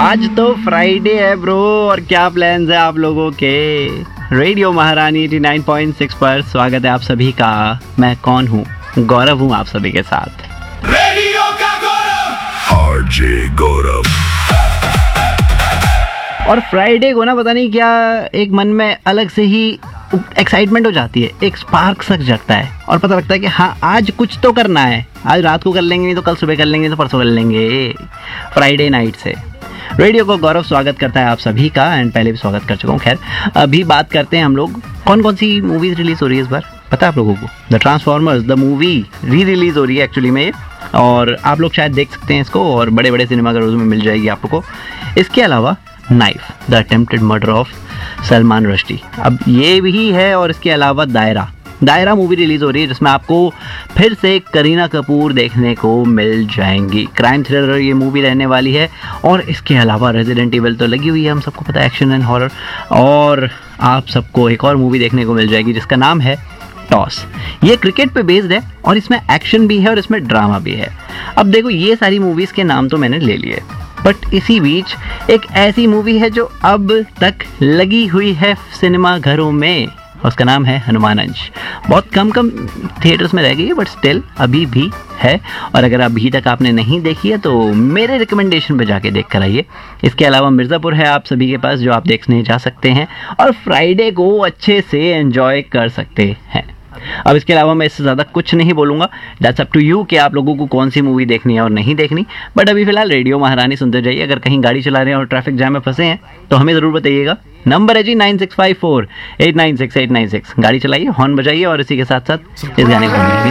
आज तो फ्राइडे है ब्रो, और क्या प्लान्स है आप लोगों के। रेडियो महारानी 89.6 पर स्वागत है आप सभी का। मैं कौन हूँ? गौरव हूँ आप सभी के साथ। रेडियो का गौरव, आरजे गौरव। और फ्राइडे को ना पता नहीं क्या एक मन में अलग से ही एक्साइटमेंट हो जाती है, एक स्पार्क सा जगता है और पता लगता है कि हाँ आज कुछ तो करना है। आज रात को कर लेंगे, नहीं तो कल सुबह कर लेंगे, तो परसों कर लेंगे। फ्राइडे नाइट से रेडियो को गौरव स्वागत करता है आप सभी का। एंड पहले भी स्वागत कर चुका हूँ। खैर अभी बात करते हैं हम लोग कौन कौन सी मूवीज रिलीज हो रही है इस बार। पता है आप लोगों को? The transformers the movie re release हो रही है एक्चुअली में, और आप लोग शायद देख सकते हैं इसको, और बड़े बड़े सिनेमाघरों में मिल जाएगी आप लोग को। इसके अलावा knife the attempted murder of Salman Rushdie, अब ये भी है। और इसके अलावा दायरा मूवी रिलीज हो रही है, जिसमें आपको फिर से करीना कपूर देखने को मिल जाएंगी। क्राइम थ्रिलर ये मूवी रहने वाली है। और इसके अलावा रेजिडेंट इविल तो लगी हुई है, हम सबको पता है, एक्शन एंड हॉरर। और आप सबको एक और मूवी देखने को मिल जाएगी जिसका नाम है टॉस। ये क्रिकेट पे बेस्ड है और इसमें एक्शन भी है और इसमें ड्रामा भी है। अब देखो, ये सारी मूवीज़ के नाम तो मैंने ले लिए, बट इसी बीच एक ऐसी मूवी है जो अब तक लगी हुई है सिनेमा घरों में, उसका नाम है हनुमान अंश। बहुत कम थिएटर्स में रह गई है, बट स्टिल अभी भी है। और अगर अभी तक आपने नहीं देखी है तो मेरे रिकमेंडेशन पे जाके देख कर आइए। इसके अलावा मिर्ज़ापुर है आप सभी के पास, जो आप देखने जा सकते हैं और फ्राइडे को अच्छे से एंजॉय कर सकते हैं। अब इसके अलावा मैं इससे ज़्यादा कुछ नहीं बोलूँगा। दैट्स अप टू यू कि आप लोगों को कौन सी मूवी देखनी है और नहीं देखनी। बट अभी फिलहाल रेडियो महारानी सुनते जाइए। अगर कहीं गाड़ी चला रहे हैं और ट्रैफिक जाम में फंसे हैं तो हमें ज़रूर बताइएगा। नंबर है जी 9654 896 896। गाड़ी चलाइए, हॉर्न बजाइए और इसी के साथ साथ इस गाने को